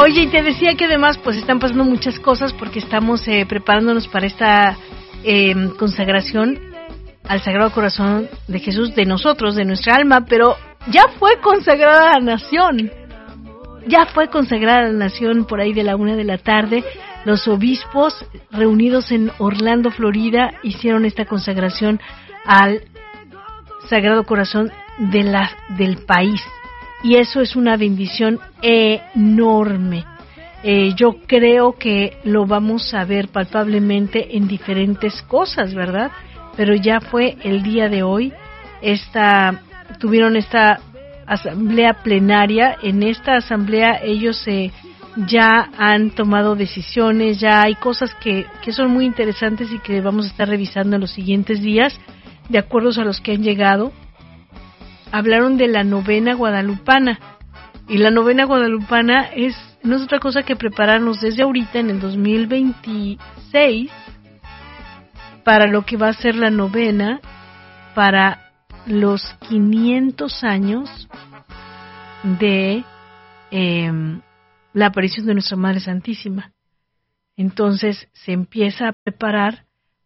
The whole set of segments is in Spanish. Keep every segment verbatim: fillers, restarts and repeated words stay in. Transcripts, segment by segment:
Oye, y te decía que además pues están pasando muchas cosas porque estamos eh, preparándonos para esta eh, consagración al Sagrado Corazón de Jesús, de nosotros, de nuestra alma, pero ya fue consagrada la nación. Ya fue consagrada la nación por ahí de la una de la tarde. Los obispos reunidos en Orlando, Florida, hicieron esta consagración al Sagrado Corazón de la, del país. Y eso es una bendición enorme. Eh, yo creo que lo vamos a ver palpablemente en diferentes cosas, ¿verdad? Pero ya fue el día de hoy. Esta, tuvieron esta asamblea plenaria. En esta asamblea ellos eh, ya han tomado decisiones, ya hay cosas que, que son muy interesantes y que vamos a estar revisando en los siguientes días, de acuerdo a los que han llegado. Hablaron de la novena guadalupana, y la novena guadalupana es no es otra cosa que prepararnos desde ahorita en el dos mil veintiséis para lo que va a ser la novena para los quinientos años de eh, la aparición de nuestra Madre Santísima. Entonces se empieza a preparar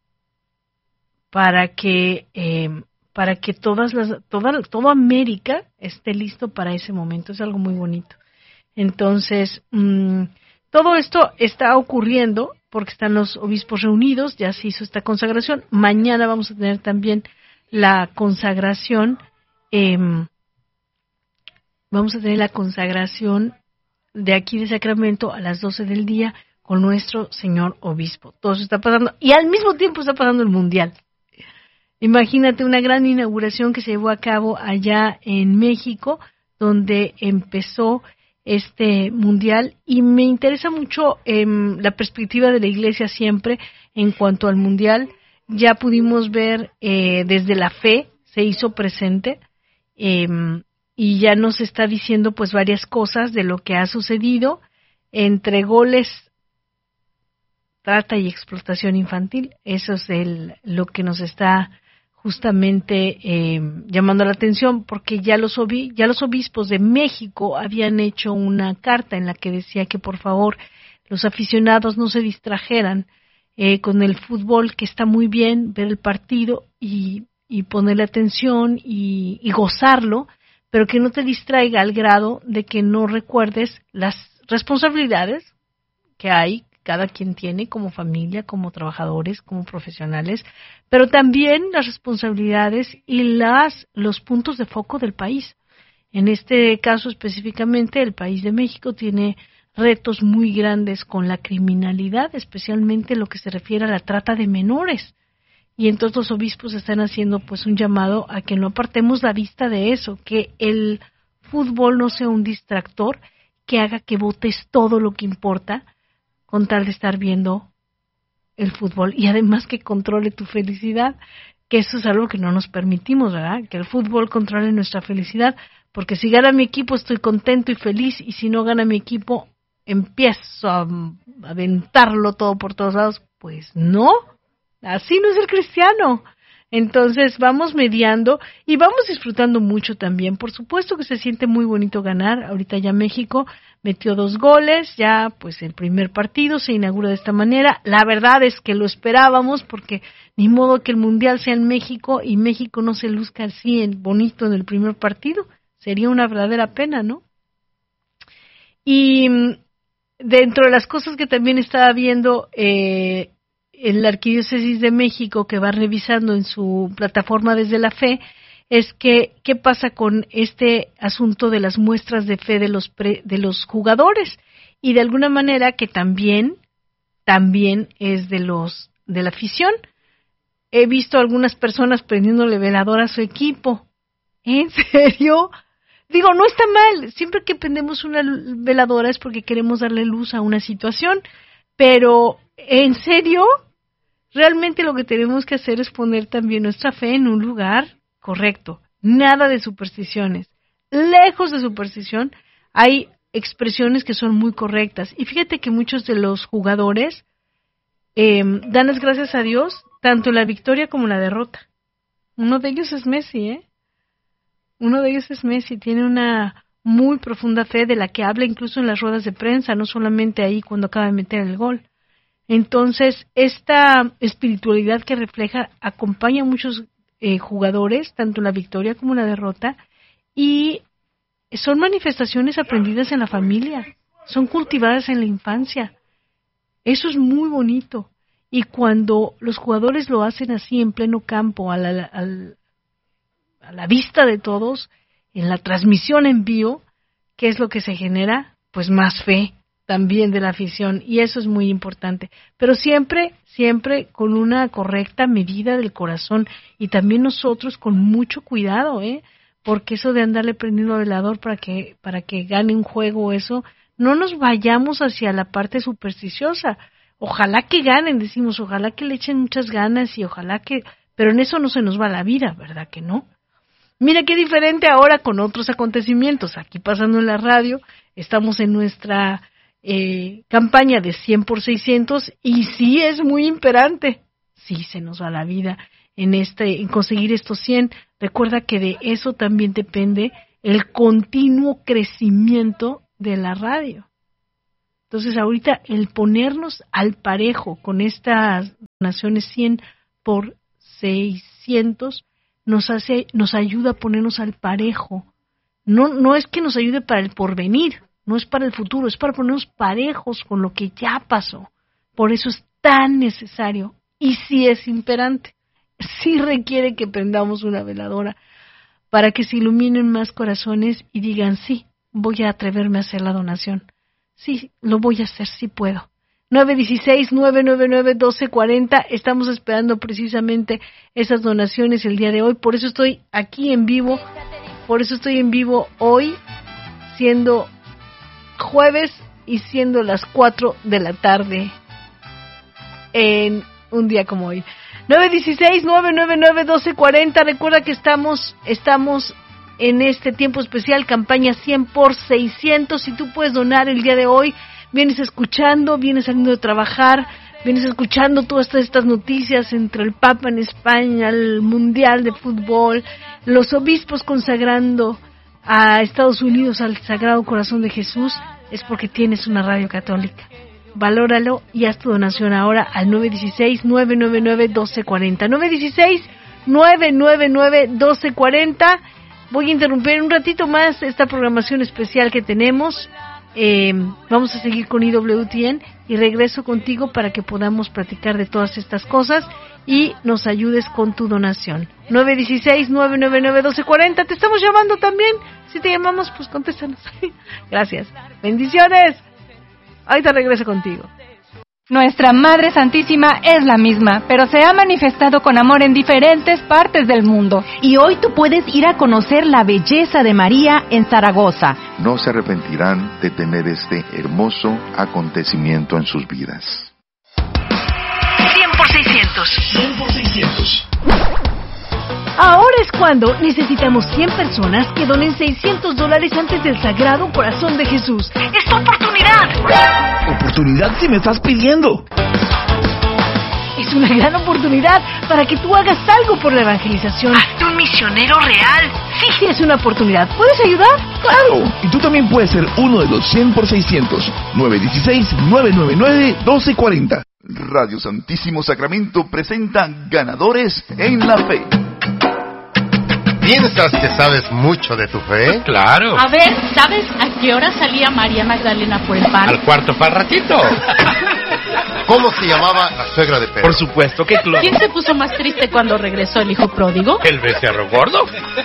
para que eh, para que todas las toda toda América esté listo para ese momento. Es algo muy bonito. Entonces mmm, todo esto está ocurriendo porque están los obispos reunidos. Ya se hizo esta consagración. Mañana vamos a tener también la consagración. Eh, vamos a tener la consagración de aquí de Sacramento a las doce del día con nuestro señor obispo. Todo eso está pasando y al mismo tiempo está pasando el mundial. Imagínate una gran inauguración que se llevó a cabo allá en México, donde empezó este mundial, y me interesa mucho eh, la perspectiva de la Iglesia siempre en cuanto al mundial. Ya pudimos ver eh, desde la fe, se hizo presente, eh, y ya nos está diciendo pues varias cosas de lo que ha sucedido entre goles, trata y explotación infantil. Eso es el, lo que nos está justamente eh, llamando la atención, porque ya los obi, ya los obispos de México habían hecho una carta en la que decía que por favor los aficionados no se distrajeran eh, con el fútbol, que está muy bien ver el partido y, y ponerle atención y, y gozarlo, pero que no te distraiga al grado de que no recuerdes las responsabilidades que hay, cada quien tiene como familia, como trabajadores, como profesionales, pero también las responsabilidades y las los puntos de foco del país. En este caso específicamente, el país de México tiene retos muy grandes con la criminalidad, especialmente lo que se refiere a la trata de menores. Y entonces los obispos están haciendo pues un llamado a que no apartemos la vista de eso, que el fútbol no sea un distractor, que haga que botes todo lo que importa, con tal de estar viendo el fútbol, y además que controle tu felicidad, que eso es algo que no nos permitimos, ¿verdad? Que el fútbol controle nuestra felicidad, porque si gana mi equipo estoy contento y feliz, y si no gana mi equipo empiezo a aventarlo todo por todos lados. Pues no, así no es el cristiano. Entonces vamos mediando y vamos disfrutando mucho también. Por supuesto que se siente muy bonito ganar. Ahorita ya México metió dos goles, ya pues el primer partido se inaugura de esta manera. La verdad es que lo esperábamos, porque ni modo que el mundial sea en México y México no se luzca así en bonito en el primer partido. Sería una verdadera pena, ¿no? Y dentro de las cosas que también estaba viendo eh, en la Arquidiócesis de México, que va revisando en su plataforma Desde la Fe, es que qué pasa con este asunto de las muestras de fe de los pre, de los jugadores, y de alguna manera que también también es de los de la afición. He visto algunas personas prendiéndole velador a su equipo. ¿En serio? Digo, no está mal. Siempre que prendemos una veladora es porque queremos darle luz a una situación, pero ¿en serio? Realmente lo que tenemos que hacer es poner también nuestra fe en un lugar correcto. Nada de supersticiones. Lejos de superstición, hay expresiones que son muy correctas. Y fíjate que muchos de los jugadores eh, dan las gracias a Dios, tanto en la victoria como en la derrota. Uno de ellos es Messi, ¿eh? Uno de ellos es Messi. Tiene una, muy profunda fe de la que habla incluso en las ruedas de prensa, no solamente ahí cuando acaba de meter el gol. Entonces, esta espiritualidad que refleja acompaña a muchos eh, jugadores, tanto en la victoria como en la derrota, y son manifestaciones aprendidas en la familia, son cultivadas en la infancia. Eso es muy bonito. Y cuando los jugadores lo hacen así en pleno campo, a la, a la, a la vista de todos, en la transmisión en vivo, ¿qué es lo que se genera? Pues más fe también de la afición, y eso es muy importante. Pero siempre, siempre con una correcta medida del corazón, y también nosotros con mucho cuidado, ¿eh? Porque eso de andarle prendiendo velador para que, para que gane un juego, eso, no nos vayamos hacia la parte supersticiosa. Ojalá que ganen, decimos, ojalá que le echen muchas ganas y ojalá que... Pero en eso no se nos va la vida, ¿verdad que no? Mira qué diferente ahora con otros acontecimientos. Aquí pasando en la radio, estamos en nuestra eh, campaña de cien por seiscientos y sí es muy imperante. Sí se nos va la vida en este en conseguir estos cien. Recuerda que de eso también depende el continuo crecimiento de la radio. Entonces ahorita el ponernos al parejo con estas donaciones cien por seiscientos nos hace, nos ayuda a ponernos al parejo. No, no es que nos ayude para el porvenir, no es para el futuro, es para ponernos parejos con lo que ya pasó. Por eso es tan necesario y sí es imperante. Sí requiere que prendamos una veladora para que se iluminen más corazones y digan, sí, voy a atreverme a hacer la donación. Sí, lo voy a hacer, sí puedo. nueve uno seis, nueve nueve nueve, uno dos cuatro cero, estamos esperando precisamente esas donaciones el día de hoy, por eso estoy aquí en vivo, por eso estoy en vivo hoy, siendo jueves y siendo las cuatro de la tarde en un día como hoy. nueve uno seis, nueve nueve nueve, uno dos cuatro cero, recuerda que estamos, estamos en este tiempo especial, campaña cien por seiscientos, si tú puedes donar el día de hoy, vienes escuchando, vienes saliendo de trabajar, vienes escuchando todas estas noticias entre el Papa en España, el Mundial de Fútbol, los obispos consagrando a Estados Unidos al Sagrado Corazón de Jesús, es porque tienes una radio católica. Valóralo y haz tu donación ahora al nueve uno seis, nueve nueve nueve, uno dos cuatro cero. nueve uno seis, nueve nueve nueve, uno dos cuatro cero. Voy a interrumpir un ratito más esta programación especial que tenemos. Eh, vamos a seguir con I W T N y regreso contigo para que podamos platicar de todas estas cosas y nos ayudes con tu donación. nueve uno seis, nueve nueve nueve, uno dos cuatro cero. Te estamos llamando también. Si te llamamos, pues contéstanos. Gracias. Bendiciones. Ahorita regreso contigo. Nuestra Madre Santísima es la misma, pero se ha manifestado con amor en diferentes partes del mundo. Y hoy tú puedes ir a conocer la belleza de María en Zaragoza. No se arrepentirán de tener este hermoso acontecimiento en sus vidas. cien por seiscientos. cien por seiscientos. Ahora es cuando necesitamos cien personas que donen seiscientos dólares antes del Sagrado Corazón de Jesús. ¡Es tu oportunidad! ¿Oportunidad si me estás pidiendo? Es una gran oportunidad para que tú hagas algo por la evangelización. ¡Hazte un misionero real! Sí, sí, es una oportunidad. ¿Puedes ayudar? ¡Claro! Y tú también puedes ser uno de los cien por seiscientos. nueve uno seis, nueve nueve nueve, uno dos cuatro cero. Radio Santísimo Sacramento presenta Ganadores en la Fe. ¿Piensas que sabes mucho de tu fe? Claro. A ver, ¿sabes a qué hora salía María Magdalena por el pan? Al cuarto para ratito. ¿Cómo se llamaba la suegra de Pedro? Por supuesto que claro. ¿Quién se puso más triste cuando regresó el hijo pródigo? ¿El becerro gordo?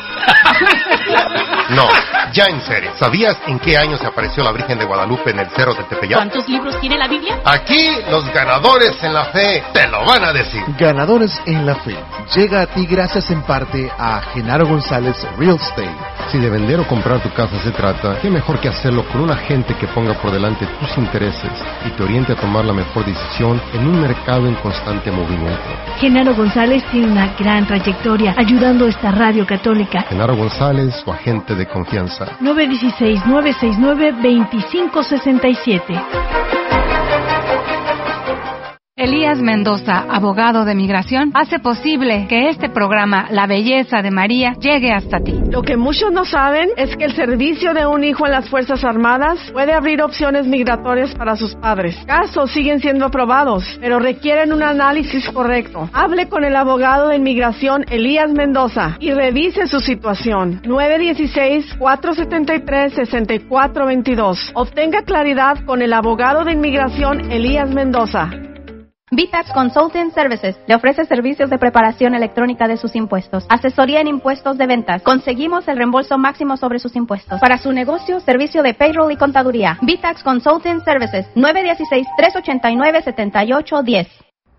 No, ya en serio. ¿Sabías en qué año se apareció la Virgen de Guadalupe en el Cerro de Tepeyac? ¿Cuántos libros tiene la Biblia? Aquí los ganadores en la fe te lo van a decir. Ganadores en la Fe llega a ti gracias en parte a Genaro González Real Estate. Si de vender o comprar tu casa se trata, qué mejor que hacerlo con un agente que ponga por delante tus intereses y te oriente a tomar la mejor decisión en un mercado en constante movimiento. Genaro González tiene una gran trayectoria ayudando a esta radio católica. Genaro González, su agente de confianza. nueve uno seis, nueve seis nueve, dos cinco seis siete. Elías Mendoza, abogado de migración, hace posible que este programa, La Belleza de María, llegue hasta ti. Lo que muchos no saben es que el servicio de un hijo en las Fuerzas Armadas puede abrir opciones migratorias para sus padres. Casos siguen siendo aprobados, pero requieren un análisis correcto. Hable con el abogado de inmigración Elías Mendoza y revise su situación. nueve uno seis, cuatro siete tres, seis cuatro dos dos. Obtenga claridad con el abogado de inmigración Elías Mendoza. V-Tax Consulting Services le ofrece servicios de preparación electrónica de sus impuestos, asesoría en impuestos de ventas. Conseguimos el reembolso máximo sobre sus impuestos. Para su negocio, servicio de payroll y contaduría. V-Tax Consulting Services, nueve uno seis, tres ocho nueve, siete ocho uno cero.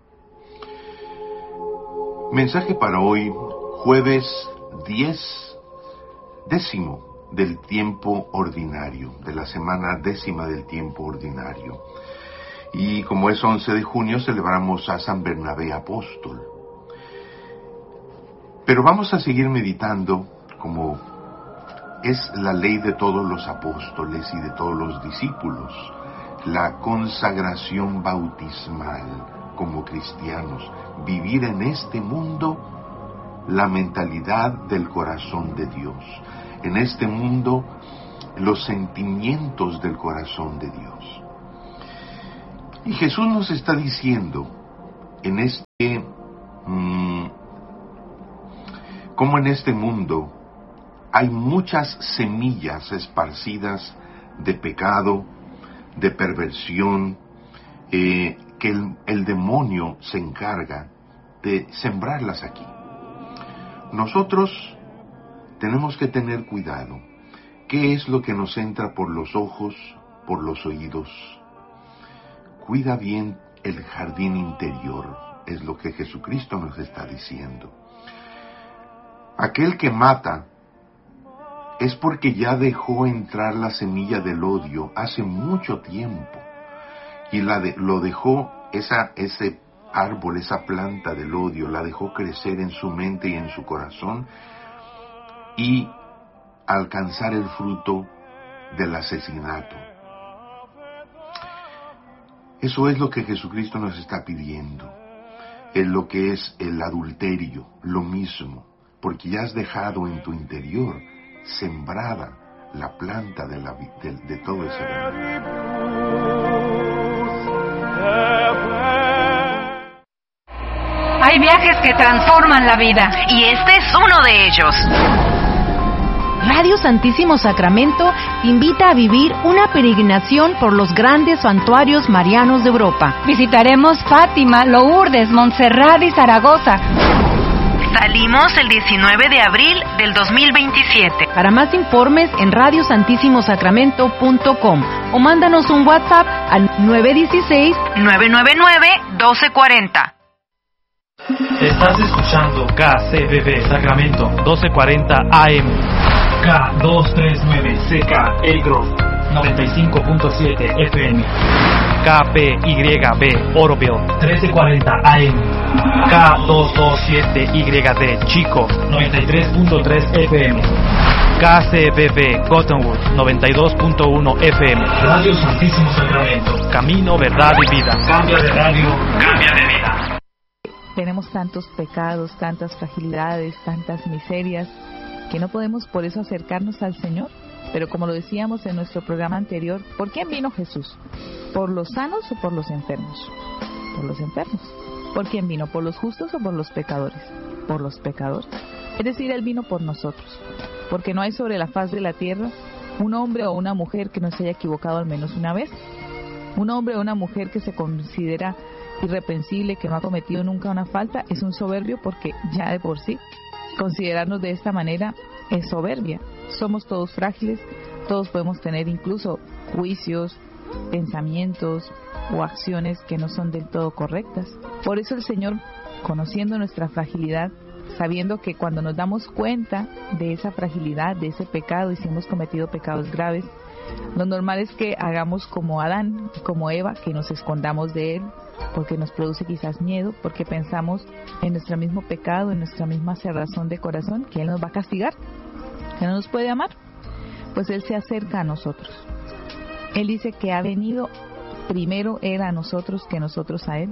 Mensaje para hoy, jueves diez, décimo del tiempo ordinario, de la semana décima del tiempo ordinario. Y como es once de junio, celebramos a San Bernabé Apóstol. Pero vamos a seguir meditando, como es la ley de todos los apóstoles y de todos los discípulos, la consagración bautismal como cristianos, vivir en este mundo la mentalidad del corazón de Dios, en este mundo los sentimientos del corazón de Dios. Y Jesús nos está diciendo, en este, mmm, como en este mundo hay muchas semillas esparcidas de pecado, de perversión, eh, que el, el demonio se encarga de sembrarlas aquí. Nosotros tenemos que tener cuidado. ¿Qué es lo que nos entra por los ojos, por los oídos? Cuida bien el jardín interior, es lo que Jesucristo nos está diciendo. Aquel que mata es porque ya dejó entrar la semilla del odio hace mucho tiempo y la de, lo dejó, esa, ese árbol, esa planta del odio, la dejó crecer en su mente y en su corazón y alcanzar el fruto del asesinato. Eso es lo que Jesucristo nos está pidiendo, es lo que es el adulterio, lo mismo, porque ya has dejado en tu interior sembrada la planta de, la, de, de todo ese veneno. Hay viajes que transforman la vida, y este es uno de ellos. Radio Santísimo Sacramento te invita a vivir una peregrinación por los grandes santuarios marianos de Europa. Visitaremos Fátima, Lourdes, Montserrat y Zaragoza. Salimos el diecinueve de abril del dos mil veintisiete. Para más informes en radio santísimo sacramento punto com o mándanos un WhatsApp al nueve uno seis, nueve nueve nueve, uno dos cuatro cero. Estás escuchando K C B B Sacramento doce cuarenta A M, K doscientos treinta y nueve C K El Grove noventa y cinco punto siete F M, K P Y B Oroville trece cuarenta A M, K doscientos veintisiete Y D Chico noventa y tres punto tres F M, K C B B Cottonwood noventa y dos punto uno F M. Radio Santísimo Sacramento, camino, verdad y vida. Cambia de radio, cambia de vida. Tenemos tantos pecados, tantas fragilidades, tantas miserias, que no podemos por eso acercarnos al Señor. Pero como lo decíamos en nuestro programa anterior, ¿por quién vino Jesús? ¿Por los sanos o por los enfermos? Por los enfermos. ¿Por quién vino? ¿Por los justos o por los pecadores? Por los pecadores. Es decir, Él vino por nosotros. Porque no hay sobre la faz de la tierra un hombre o una mujer que no se haya equivocado al menos una vez. Un hombre o una mujer que se considera irreprensible, que no ha cometido nunca una falta, es un soberbio, porque ya de por sí considerarnos de esta manera es soberbia. Somos todos frágiles, todos podemos tener incluso juicios, pensamientos o acciones que no son del todo correctas. Por eso el Señor, conociendo nuestra fragilidad, sabiendo que cuando nos damos cuenta de esa fragilidad, de ese pecado, y si hemos cometido pecados graves, lo normal es que hagamos como Adán y como Eva, que nos escondamos de Él, porque nos produce quizás miedo, porque pensamos en nuestro mismo pecado, en nuestra misma cerrazón de corazón, que Él nos va a castigar, que no nos puede amar. Pues Él se acerca a nosotros. Él dice que ha venido primero Él a nosotros que nosotros a Él,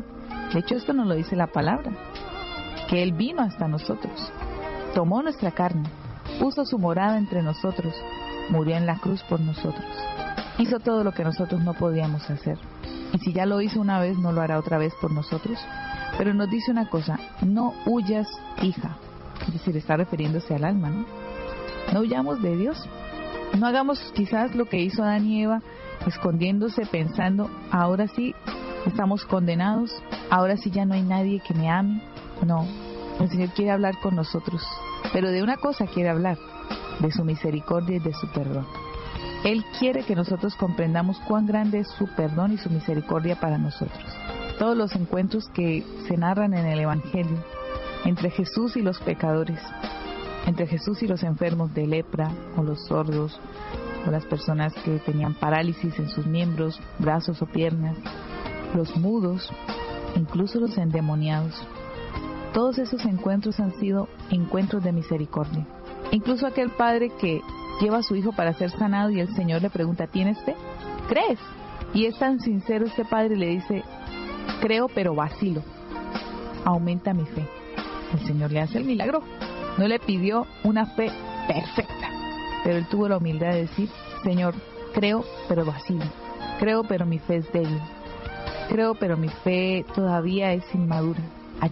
De hecho, esto nos lo dice la palabra, que Él vino hasta nosotros, tomó nuestra carne, puso su morada entre nosotros, murió en la cruz por nosotros, hizo todo lo que nosotros no podíamos hacer. Y si ya lo hizo una vez, no lo hará otra vez por nosotros. Pero nos dice una cosa: no huyas, hija. Es decir, está refiriéndose al alma, ¿no? No huyamos de Dios. No hagamos quizás lo que hizo Adán y Eva, escondiéndose, pensando, ahora sí estamos condenados, ahora sí ya no hay nadie que me ame. No, el Señor quiere hablar con nosotros, pero de una cosa quiere hablar: de su misericordia y de su perdón. Él quiere que nosotros comprendamos cuán grande es su perdón y su misericordia para nosotros. Todos los encuentros que se narran en el Evangelio, entre Jesús y los pecadores, entre Jesús y los enfermos de lepra, o los sordos, o las personas que tenían parálisis en sus miembros, brazos o piernas, los mudos, incluso los endemoniados. Todos esos encuentros han sido encuentros de misericordia. Incluso aquel padre que lleva a su hijo para ser sanado y el Señor le pregunta: ¿tienes fe? ¿Crees? Y es tan sincero este padre, le dice: creo pero vacilo, aumenta mi fe. El Señor le hace el milagro. No le pidió una fe perfecta, pero él tuvo la humildad de decir: Señor, creo pero vacilo, creo pero mi fe es débil, creo pero mi fe todavía es inmadura.